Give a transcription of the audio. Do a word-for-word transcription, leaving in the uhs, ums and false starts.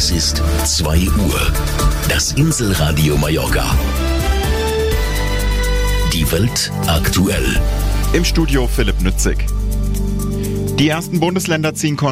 Es ist zwei Uhr. Das Inselradio Mallorca. Die Welt aktuell. Im Studio Philipp Nützig. Die ersten Bundesländer ziehen